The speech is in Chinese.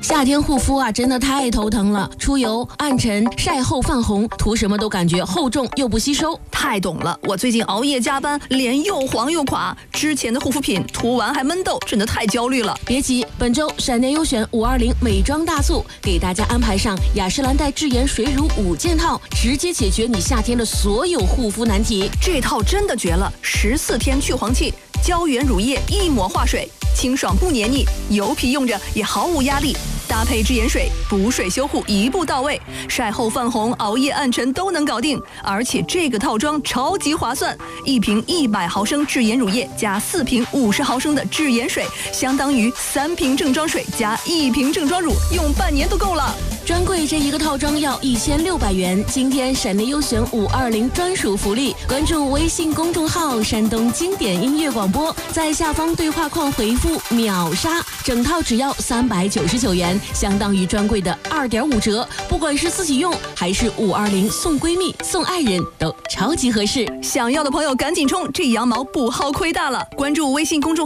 夏天护肤啊，真的太头疼了，出油、暗沉、晒后泛红，涂什么都感觉厚重又不吸收。 太懂了，我最近熬夜加班，脸又黄又垮，之前的护肤品涂完还闷痘，真的太焦虑了。 别急，本周闪电优选520美妆大促，给大家安排上雅诗兰黛智颜水乳5件套，直接解决你夏天的所有护肤难题。 这套真的绝了，14天去黄气，胶原乳液一抹化水，清爽不黏腻，油皮用着也毫无压力。搭配智颜水，补水修护一步到位，晒后泛红、熬夜暗沉都能搞定。而且这个套装超级划算，一瓶100毫升智颜乳液加4瓶50毫升的智颜水，相当于3瓶正装水加1瓶正装乳，用半年都够了。 专柜这一个套装要1600元，今天闪电优选520专属福利，关注微信公众号山东经典音乐广播，在下方对话框回复秒杀，整套只要399元，相当于专柜的2.5折，不管是自己用还是520送闺蜜送爱人都超级合适。 想要的朋友赶紧冲，这羊毛不薅亏大了。关注微信公众